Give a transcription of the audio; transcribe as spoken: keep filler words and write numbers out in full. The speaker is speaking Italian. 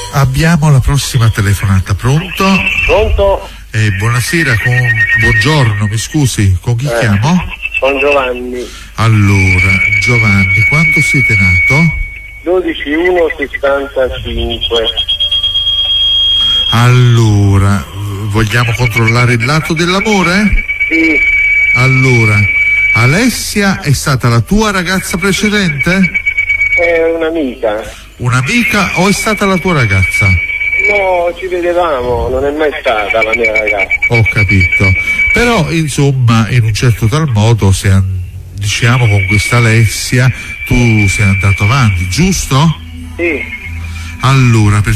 Abbiamo la prossima telefonata, pronto? Pronto? Eh, buonasera, con... buongiorno, mi scusi, con chi Eh, chiamo? Con Giovanni. Allora, Giovanni, quando siete nato? dodici uno settantacinque. Allora, vogliamo controllare il lato dell'amore? Sì, Allora, Alessia è stata la tua ragazza precedente? è un'amica. Un'amica o è stata la tua ragazza? No, ci vedevamo, non è mai stata la mia ragazza. Ho capito. Però, insomma, in un certo tal modo, se an- diciamo con questa Alessia, tu sei andato avanti, giusto? Sì. Allora, per